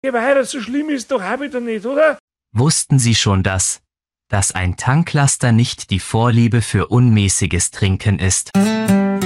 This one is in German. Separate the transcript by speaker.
Speaker 1: Ja, aber heute so schlimm ist doch auch wieder nicht, oder?
Speaker 2: Wussten Sie schon das, dass ein Tanklaster nicht die Vorliebe für unmäßiges Trinken ist?